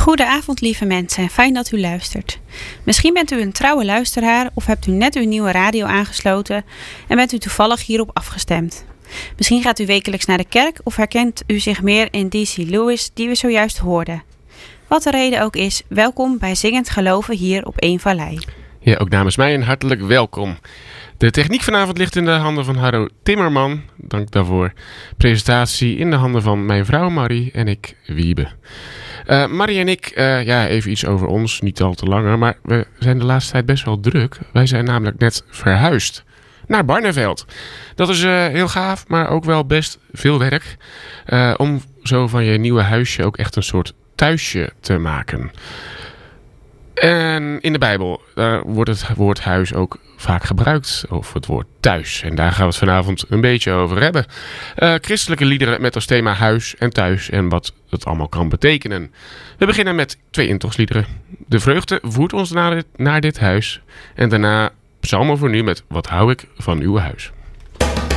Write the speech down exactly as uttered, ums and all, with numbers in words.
Goedenavond lieve mensen, fijn dat u luistert. Misschien bent u een trouwe luisteraar of hebt u net uw nieuwe radio aangesloten en bent u toevallig hierop afgestemd. Misschien gaat u wekelijks naar de kerk of herkent u zich meer in D C Lewis die we zojuist hoorden. Wat de reden ook is, welkom bij Zingend Geloven hier op Eén Vallei. Ja, ook namens mij een hartelijk welkom. De techniek vanavond ligt in de handen van Harro Timmerman. Dank daarvoor. Presentatie in de handen van mijn vrouw Marie en ik, Wiebe. Uh, Marie en ik, uh, ja, even iets over ons, niet al te langer, maar we zijn de laatste tijd best wel druk. Wij zijn namelijk net verhuisd naar Barneveld. Dat is uh, heel gaaf, maar ook wel best veel werk. Uh, om zo van je nieuwe huisje ook echt een soort thuisje te maken. En in de Bijbel uh, wordt het woord huis ook vaak gebruikt, of het woord thuis. En daar gaan we het vanavond een beetje over hebben. Uh, christelijke liederen met als thema huis en thuis en wat het allemaal kan betekenen. We beginnen met twee intochtliederen. De vreugde voert ons naar dit, naar dit huis. En daarna psalmen voor nu met Wat hou ik van uw huis.